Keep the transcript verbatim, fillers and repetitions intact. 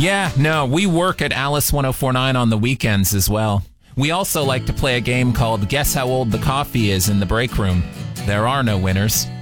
Yeah, no, we work at Alice ten forty-nine on the weekends as well. We also like to play a game called Guess How Old the Coffee Is in the break room. There are no winners.